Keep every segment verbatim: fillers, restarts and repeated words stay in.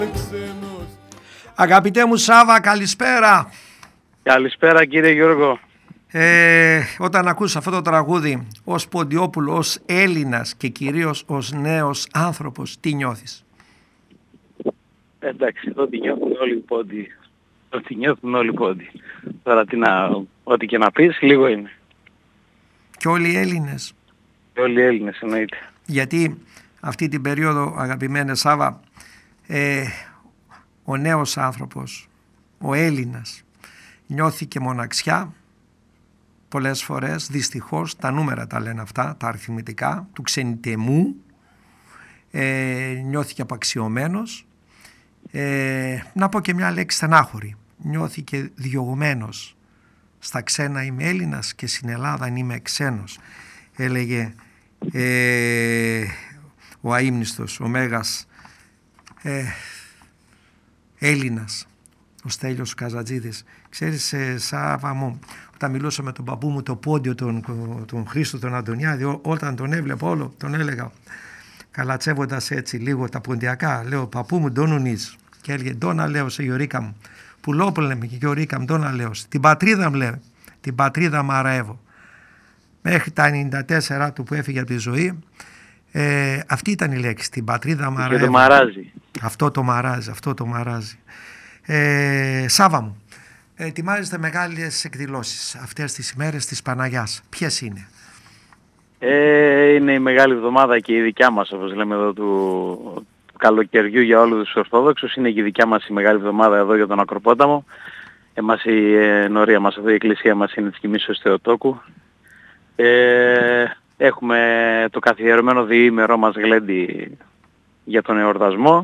Αγαπητέ μου Σάβα, καλησπέρα. Καλησπέρα κύριε Γιώργο. Ε, όταν ακούς αυτό το τραγούδι ως Ποντιόπουλο, ως Έλληνας και κυρίως ως νέος άνθρωπος, τι νιώθεις? Εντάξει, εδώ τη νιώθουν όλοι οι πόντοι. Ό,τι νιώθουν όλοι οι πόντοι. Τώρα τι να, ό,τι και να πεις, λίγο είναι. Και όλοι οι Έλληνες. Και όλοι οι Έλληνες εννοείται. Γιατί αυτή την περίοδο, αγαπημένε Σάβα, ε, ο νέος άνθρωπος, ο Έλληνας, νιώθει και μοναξιά πολλές φορές, δυστυχώς, τα νούμερα τα λένε αυτά, τα αριθμητικά, του ξενιτεμού, ε, νιώθει και απαξιωμένος, ε, να πω και μια λέξη στενάχωρη, νιώθει και διωγμένος. Στα ξένα είμαι Έλληνας και στην Ελλάδα είμαι ξένος, έλεγε ε, ο αείμνηστος, ο μέγας ε, Έλληνας, ο Στέλιος Καζατζίδης. Ξέρεις, ε, Σάβα μου, όταν μιλούσα με τον παππού μου, το πόντιο, τον, τον Χρήστο τον Αντωνιάδη, ό, όταν τον έβλεπα όλο, τον έλεγα, καλατσεύοντας έτσι λίγο τα ποντιακά, λέω, παππού μου, ντόνουνις. Και έλεγε, ντόνα λέω σε Γιωρίκα μου, πουλόπουλε με και Γιωρίκα μου, ντόνα λέω, την πατρίδα μου λέει, την πατρίδα μ' αραεύω. Μέχρι τα ενενήντα τέσσερα του που έφυγε από τη ζωή, ε, αυτή ήταν η λέξη, την πατρίδα μ' αραεύω. Το μαράζει. Αυτό το μαράζει, αυτό το μαράζει. Ε, Σάβα μου, ετοιμάζεστε μεγάλες εκδηλώσεις αυτές τις ημέρες της Παναγιάς. Ποιες είναι? Ε, είναι η μεγάλη εβδομάδα και η δικιά μας, όπως λέμε εδώ, του, του καλοκαιριού για όλους τους Ορθόδοξους. Είναι και η δικιά μας η μεγάλη εβδομάδα εδώ για τον Ακροπόταμο. Εμάς η ενορία μας εδώ, η εκκλησία μας είναι της Κοιμήσεως Θεοτόκου. Ε, έχουμε το καθιερωμένο διήμερό μας γλέντι για τον εορτασμό.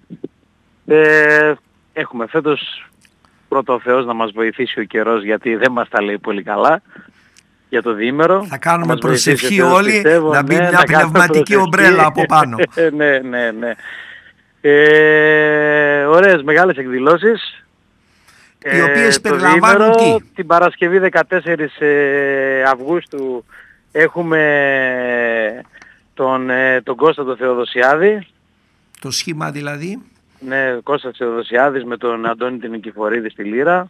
Ε, έχουμε φέτος, πρώτο ο Θεός να μας βοηθήσει ο καιρός, γιατί δεν μας τα λέει πολύ καλά για το διήμερο. Θα κάνουμε προσευχή όλοι, πιστεύω, να μπει ναι, μια πνευματική ομπρέλα από πάνω. ναι, ναι, ναι. Ε, ωραίες μεγάλες εκδηλώσεις. Οι οποίες ε, περιλαμβάνουν τι? Την Παρασκευή δεκατέσσερις Αυγούστου έχουμε τον, τον Κώστα τον Θεοδοσιάδη. Το σχήμα δηλαδή? Ναι, Κώστας Θεοδοσιάδης με τον Αντώνη την Νικηφορίδη στη λύρα,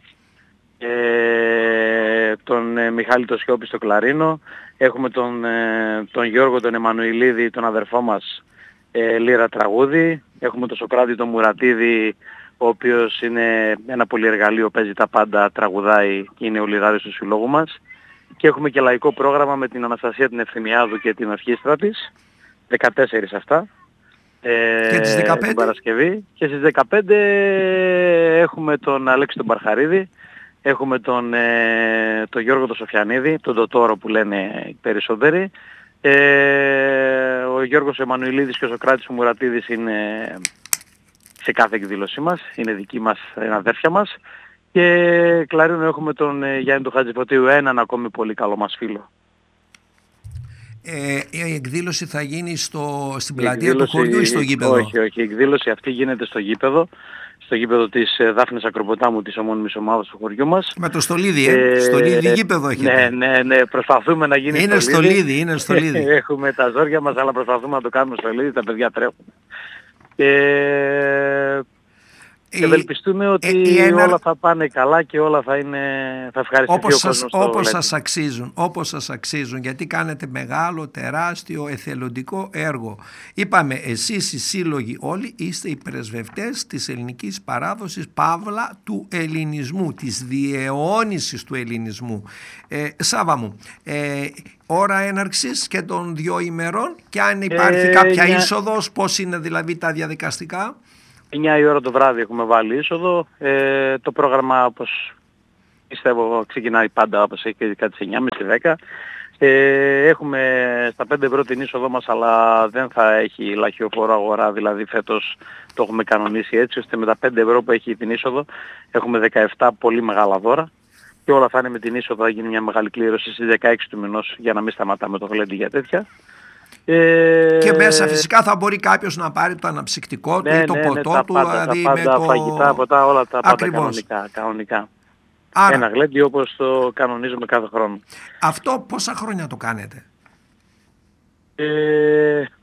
ε, τον ε, Μιχάλη το Σιώπη στο κλαρίνο, έχουμε τον, ε, τον Γιώργο τον Εμμανουηλίδη, τον αδερφό μας, ε, λύρα τραγούδι, έχουμε τον Σοκράτη τον Μουρατίδη, ο οποίος είναι ένα πολυεργαλείο, παίζει τα πάντα, τραγουδάει και είναι ο λιδάρης του συλλόγου μας, και έχουμε και λαϊκό πρόγραμμα με την Αναστασία την Ευθυμιάδου και την ορχήστρα της, δεκατέσσερις αυτά. Ε, και τις δεκαπέντε την Παρασκευή. Και στις δεκαπέντε έχουμε τον Αλέξη τον Παρχαρίδη, έχουμε τον, ε, τον Γιώργο τον Σοφιανίδη, τον Τωτόρο που λένε οι περισσότεροι. Ε, ο Γιώργος Εμμανουηλίδης και ο Σοκράτης ο Μουρατίδης είναι σε κάθε εκδήλωσή μας, είναι δικοί μας, είναι αδέρφια μας. Και κλαρίνο έχουμε τον ε, Γιάννη τον Χατζηφωτίου, έναν ακόμη πολύ καλό μας φίλο. Ε, η εκδήλωση θα γίνει στο, στην πλατεία του χωριού ή στο γήπεδο? Όχι, όχι. Η εκδήλωση αυτή γίνεται στο γήπεδο. Στο γήπεδο της ε, Δάφνης Ακροποτάμου, της ομώνυμης ομάδας του χωριού μας. Με το Στολίδι, ε. ε Στολίδι γήπεδο έχετε. Ναι, ναι, ναι. Προσπαθούμε να γίνει είναι Στολίδι. Στολίδι. Είναι Στολίδι. Έχουμε τα ζόρια μας, αλλά προσπαθούμε να το κάνουμε Στολίδι. Τα παιδιά τρέχουν. Ε, Και ευελπιστούμε ότι ε, όλα θα πάνε καλά και όλα θα, είναι, θα ευχαριστηθεί όπως ο σας, κόσμος. Όπως σας αξίζουν, όπως σας αξίζουν, γιατί κάνετε μεγάλο, τεράστιο, εθελοντικό έργο. Είπαμε, εσείς οι σύλλογοι όλοι είστε οι πρεσβευτές της ελληνικής παράδοσης, παύλα του ελληνισμού, της διαιώνισης του ελληνισμού. Ε, Σάβα μου, ε, ώρα έναρξης και των δύο ημερών, και αν υπάρχει ε, κάποια μια... είσοδος, πώς είναι δηλαδή τα διαδικαστικά? εννιά η ώρα το βράδυ έχουμε βάλει είσοδο. Ε, το πρόγραμμα, όπως πιστεύω, ξεκινάει πάντα όπως έχει και κάτι στις εννιά και μισή δέκα. Ε, έχουμε στα πέντε ευρώ την είσοδό μας, αλλά δεν θα έχει λαχιοφόρο αγορά, δηλαδή φέτος το έχουμε κανονίσει έτσι, ώστε με τα πέντε ευρώ που έχει την είσοδο έχουμε δεκαεπτά πολύ μεγάλα δώρα. Και όλα θα είναι με την είσοδο, θα γίνει μια μεγάλη κλήρωση στις δεκαέξι του μηνός, για να μην σταματάμε το γλέντι για τέτοια. Ε... Και μέσα φυσικά θα μπορεί κάποιος να πάρει το αναψυκτικό του ναι, ή το ναι, ποτό ναι, του, πάντα, δηλαδή τα πάντα, με το... φαγητά, ποτά, όλα τα πάντα κανονικά. κανονικά. Άρα, ένα γλέντι όπως το κανονίζουμε κάθε χρόνο. Αυτό πόσα χρόνια το κάνετε? Ε,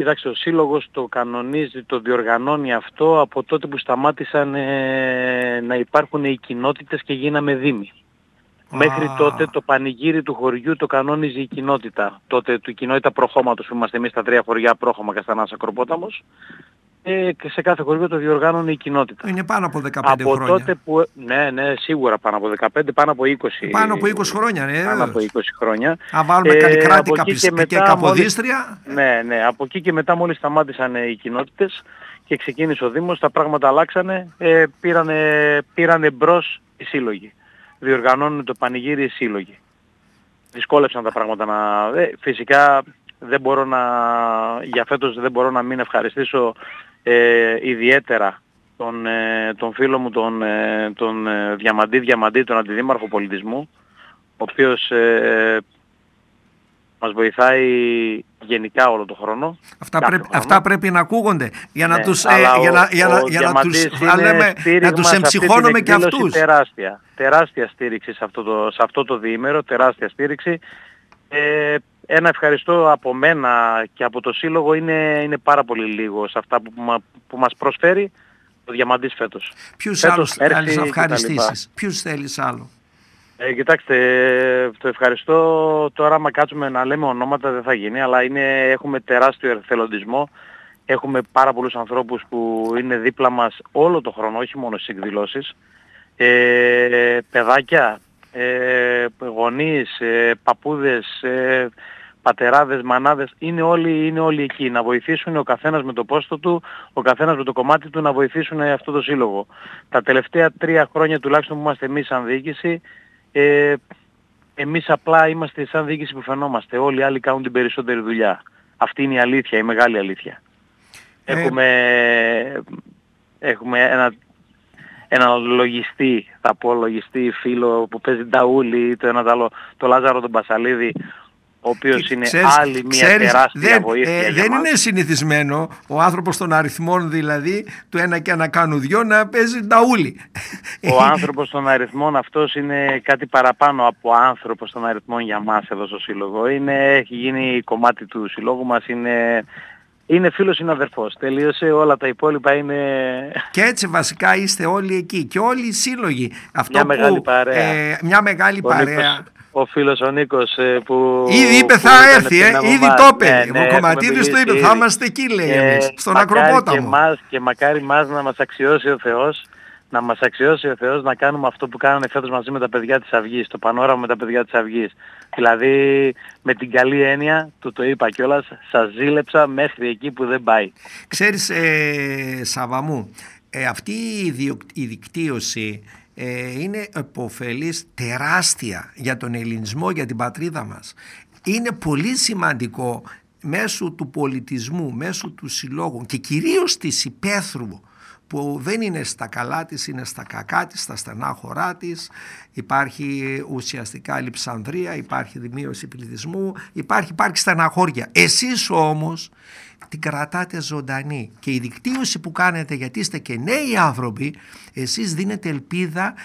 Κοιτάξτε, ο Σύλλογος το κανονίζει, το διοργανώνει αυτό από τότε που σταμάτησαν ε, να υπάρχουν οι κοινότητες και γίναμε δήμοι. Ah. Μέχρι τότε το πανηγύρι του χωριού το κανόνιζε η κοινότητα. Τότε η κοινότητα προχώματος που είμαστε εμείς τα τρία χωριά, Πρόχωμα, Καστανάς, Ακροπόταμος. Ε, και σε κάθε χωριό το διοργάνωνε η κοινότητα. Είναι πάνω από δεκαπέντε από χρόνια. Τότε που, ναι, ναι, σίγουρα πάνω από δεκαπέντε, πάνω από είκοσι. Πάνω από είκοσι χρόνια, ναι. Πάνω από είκοσι χρόνια. Αν βάλουμε Καλλικράτη ε, και, και Καποδίστρια. Ναι, ναι, από εκεί και μετά μόλις σταμάτησαν οι κοινότητες και ξεκίνησε ο Δήμος, τα πράγματα αλλάξανε, ε, πήρανε, πήρανε μπρος οι σύλλογοι. Διοργανώνουν το πανηγύρι οι σύλλογοι. Δυσκόλεψαν τα πράγματα να... Ε, φυσικά δεν μπορώ να... για φέτος δεν μπορώ να μην ευχαριστήσω ε, ιδιαίτερα τον, ε, τον φίλο μου τον, ε, τον ε, Διαμαντή Διαμαντή, τον Αντιδήμαρχο Πολιτισμού, ο οποίος ε, μας βοηθάει γενικά όλο τον χρόνο. Αυτά, πρέπει, χρόνο. αυτά πρέπει να ακούγονται για να ναι, τους, ε, για να, για να, για να τους, λέμε, να τους εμψυχώνουμε και αυτούς. Τεράστια, τεράστια στήριξη σε αυτό το, σε αυτό το διήμερο, τεράστια στήριξη. Ε, ένα ευχαριστώ από μένα και από το Σύλλογο είναι, είναι πάρα πολύ λίγο σε αυτά που, που μας προσφέρει ο Διαμαντής φέτος. Ποιους φέτος, άλλους θέλεις να ευχαριστήσεις, ποιους θέλεις άλλο? Ε, κοιτάξτε, το ευχαριστώ. Τώρα άμα κάτσουμε να λέμε ονόματα δεν θα γίνει, αλλά είναι, έχουμε τεράστιο εθελοντισμό. Έχουμε πάρα πολλούς ανθρώπους που είναι δίπλα μας όλο το χρόνο, όχι μόνο στις εκδηλώσεις. Ε, παιδάκια, ε, γονείς, ε, παππούδες, ε, πατεράδες, μανάδες, είναι όλοι, είναι όλοι εκεί να βοηθήσουν, ο καθένας με το πόστο του, ο καθένας με το κομμάτι του να βοηθήσουν αυτό το σύλλογο. Τα τελευταία τρία χρόνια τουλάχιστον που είμαστε εμείς σαν διοίκηση, ε, εμείς απλά είμαστε σαν διοίκηση που φαινόμαστε. Όλοι οι άλλοι κάνουν την περισσότερη δουλειά. Αυτή είναι η αλήθεια, η μεγάλη αλήθεια. Ε... Έχουμε, έχουμε ένα, ένα λογιστή, θα πω λογιστή φίλο που παίζει νταούλι, το ένα το άλλο, το Λάζαρο τον Πασαλίδη, ο οποίος είναι ξέρεις, άλλη μια ξέρεις, τεράστια δεν, βοήθεια. Ε, δεν είναι συνηθισμένο ο άνθρωπος των αριθμών, δηλαδή του ένα και ένα κάνουν δυο, να παίζει νταούλι. Ο άνθρωπος των αριθμών αυτός είναι κάτι παραπάνω από άνθρωπος των αριθμών για μας εδώ στο Σύλλογο. Είναι, έχει γίνει κομμάτι του Συλλόγου μας, είναι... Είναι φίλος, είναι αδερφός. Τελείωσε, όλα τα υπόλοιπα είναι... Και έτσι βασικά είστε όλοι εκεί και όλοι οι σύλλογοι. Αυτό μια που, μεγάλη παρέα. Ε, μια μεγάλη ο παρέα. Νίκος, ο φίλος ο Νίκος που... Ήδη είπε θα έρθει, ε, ήδη το είπε. Ναι, ναι, ο Κομματίδης το είπε, θα είμαστε εκεί λέει ε, εμείς, στον Ακροπόταμο. Και, μας, και μακάρι μας να μας αξιώσει ο Θεός, να μας αξιώσει ο Θεός να κάνουμε αυτό που κάνανε φέτος μαζί με τα παιδιά της Αυγής, το πανόραμα με τα παιδιά της Αυγής. Δηλαδή με την καλή έννοια, του το είπα κιόλας, σας ζήλεψα μέχρι εκεί που δεν πάει. Ξέρεις ε, Σάβα μου, ε, αυτή η, διο, η δικτύωση ε, είναι επωφελής τεράστια για τον ελληνισμό, για την πατρίδα μας. Είναι πολύ σημαντικό μέσω του πολιτισμού, μέσω του συλλόγου και κυρίως της υπαίθρου, που δεν είναι στα καλά της, είναι στα κακά της, στα στενά χωρά της, υπάρχει ουσιαστικά λειψανδρία, υπάρχει δημίωση πληθυσμού, υπάρχει, υπάρχει στεναχώρια. Εσείς όμως την κρατάτε ζωντανή και η δικτύωση που κάνετε, γιατί είστε και νέοι άνθρωποι, εσείς δίνετε ελπίδα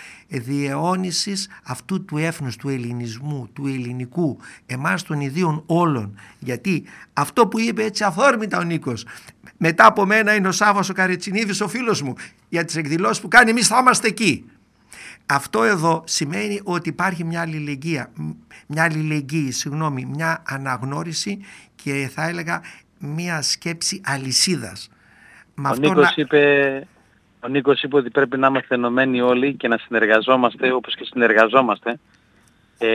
διαιώνισης αυτού του έθνους, του ελληνισμού, του ελληνικού, εμάς των ιδίων όλων. Γιατί αυτό που είπε έτσι αυθόρμητα ο Νίκος, μετά από μένα είναι ο Σάββας ο Καρετσινίδης, ο φίλος μου, για τις εκδηλώσεις που κάνει, εμείς θα είμαστε εκεί. Αυτό εδώ σημαίνει ότι υπάρχει μια αλληλεγγύη, μια αλληλεγγύη, συγγνώμη, μια αναγνώριση και θα έλεγα μια σκέψη αλυσίδας. Ο Νίκος, να... είπε, ο Νίκος είπε ότι πρέπει να είμαστε ενωμένοι όλοι και να συνεργαζόμαστε όπως και συνεργαζόμαστε ε,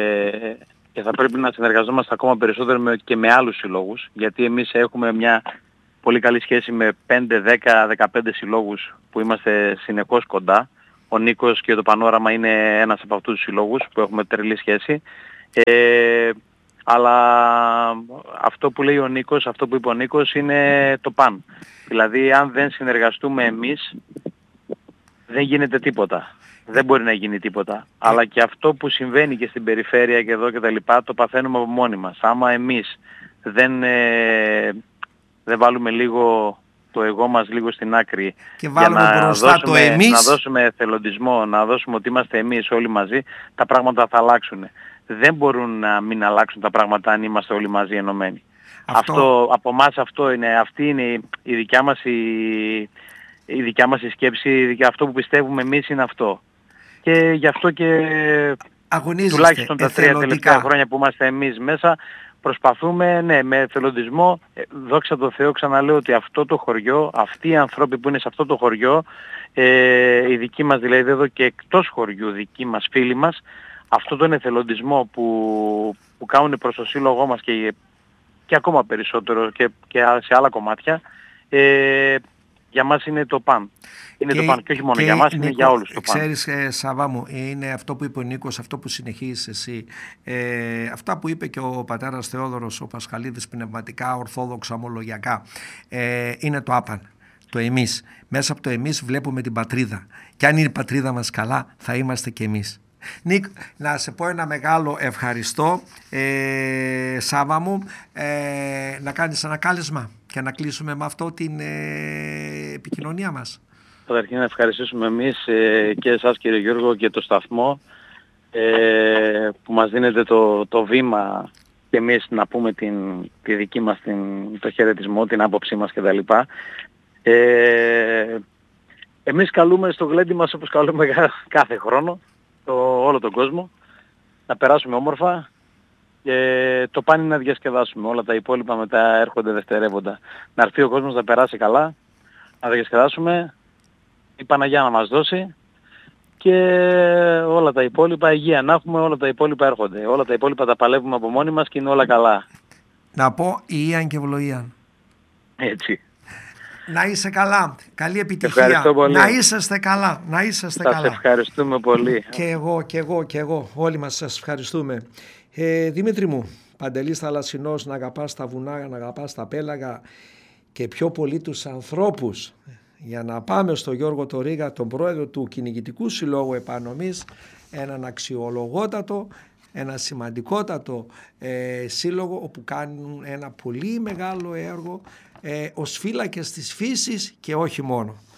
και θα πρέπει να συνεργαζόμαστε ακόμα περισσότερο με, και με άλλους συλλόγους, γιατί εμείς έχουμε μια πολύ καλή σχέση με πέντε, δέκα, δεκαπέντε συλλόγους που είμαστε συνεχώς κοντά. Ο Νίκος και το Πανόραμα είναι ένας από αυτούς τους συλλόγους που έχουμε τρελή σχέση. Ε, αλλά αυτό που λέει ο Νίκος, αυτό που είπε ο Νίκος είναι το παν. Δηλαδή αν δεν συνεργαστούμε εμείς δεν γίνεται τίποτα. Δεν μπορεί να γίνει τίποτα. Αλλά και αυτό που συμβαίνει και στην περιφέρεια και εδώ και τα λοιπά το παθαίνουμε από μόνοι μας. Άμα εμείς δεν, ε, δεν βάλουμε λίγο το εγώ μας λίγο στην άκρη και βάλουμε για να μπροστά δώσουμε, το εμείς, να δώσουμε εθελοντισμό, να δώσουμε ότι είμαστε εμείς όλοι μαζί, τα πράγματα θα αλλάξουν. Δεν μπορούν να μην αλλάξουν τα πράγματα αν είμαστε όλοι μαζί ενωμένοι. Αυτό, αυτό από εμάς αυτό είναι, αυτή είναι η δικιά μας η, η, δικιά μας η σκέψη, αυτό που πιστεύουμε εμείς είναι αυτό. Και γι' αυτό και τουλάχιστον τα τρία τελευταία χρόνια που είμαστε εμείς μέσα, προσπαθούμε, ναι, με εθελοντισμό, δόξα τω Θεώ, ξαναλέω ότι αυτό το χωριό, αυτοί οι άνθρωποι που είναι σε αυτό το χωριό, ε, οι δικοί μας δηλαδή εδώ και εκτός χωριού, δικοί μας φίλοι μας, αυτό τον εθελοντισμό που, που κάνουν προς το σύλλογό μας και, και ακόμα περισσότερο και, και σε άλλα κομμάτια, ε, για μας είναι το παν. Είναι και, το παν και όχι μόνο και, για μας, Νίκο, είναι για όλους το παν. Ξέρεις, ε, Σάβα μου, είναι αυτό που είπε ο Νίκος, αυτό που συνεχίζεις εσύ. Ε, αυτά που είπε και ο πατέρας Θεόδωρος, ο Πασχαλίδης, πνευματικά, ορθόδοξα, ομολογιακά, ε, είναι το άπαν. Το εμείς. Μέσα από το εμείς βλέπουμε την πατρίδα. Και αν είναι η πατρίδα μας καλά, θα είμαστε και εμείς. Νίκ, να σε πω ένα μεγάλο ευχαριστώ, ε, Σάβα μου, ε, να κάνεις ένα κάλεσμα και να κλείσουμε με αυτό την ε, επικοινωνία μας. Καταρχήν να ευχαριστήσουμε εμείς ε, και εσάς κύριε Γιώργο και το σταθμό ε, που μας δίνετε το, το βήμα και εμείς να πούμε την, τη δική μας την, το χαιρετισμό, την άποψή μας κτλ. Ε, εμείς καλούμε στο γλέντι μας όπως καλούμε κάθε χρόνο το, όλο τον κόσμο να περάσουμε όμορφα και το πάνε να διασκεδάσουμε. Όλα τα υπόλοιπα μετά έρχονται δευτερεύοντα. Να έρθει ο κόσμος να περάσει καλά, να διασκεδάσουμε, η Παναγιά να μας δώσει και όλα τα υπόλοιπα, υγεία να έχουμε, όλα τα υπόλοιπα έρχονται. Όλα τα υπόλοιπα τα παλεύουμε από μόνοι μας και είναι όλα καλά. Να πω υγεία και ευλογία. Έτσι. Να είσαι καλά. Καλή επιτυχία. Να είσαστε καλά. Να είσαστε θα καλά. Σε ευχαριστούμε πολύ. Και εγώ, και εγώ, και εγώ. Όλοι μας σας ευχαριστούμε. Ε, Δημήτρη μου, Παντελής Θαλασσινός, να αγαπάς τα βουνά, να αγαπάς τα πέλαγα και πιο πολύ τους ανθρώπους. Για να πάμε στο Γιώργο Τωρίγα, τον πρόεδρο του Κυνηγητικού Συλλόγου Επανομής, έναν αξιολογότατο, ένα σημαντικότατο ε, σύλλογο όπου κάνουν ένα πολύ μεγάλο έργο ε, ως φύλακες της φύσης και όχι μόνο.